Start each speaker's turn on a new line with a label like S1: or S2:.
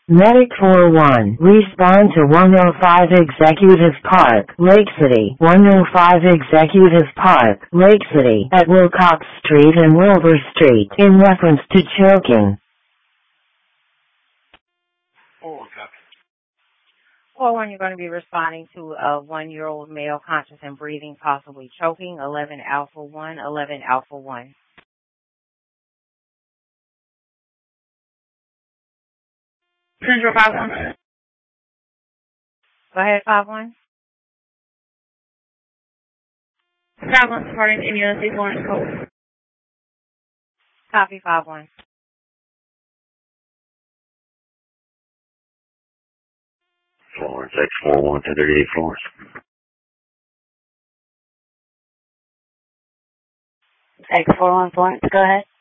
S1: Medic 41, respond to 105 Executive Park, Lake City, 105 Executive Park, Lake City, at Wilcox Street and Wilbur Street, in reference to choking.
S2: 4-1, you're going to be responding to a 1-year-old male conscious and breathing, possibly choking, 11 Alpha 1, 11 Alpha 1.
S3: Central 5-1.
S2: Go ahead, 5-1.
S3: 5-1, starting in UNC Florence Code.
S2: Copy, 5-1.
S4: Florence, X41, 1038 Florence.
S3: X41 Florence, go ahead.